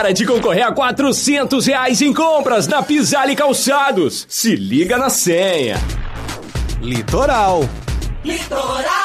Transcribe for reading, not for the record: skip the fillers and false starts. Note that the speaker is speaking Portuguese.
hora de concorrer a R$400 em compras na Pisale Calçados. Se liga na senha. Litoral. Litoral.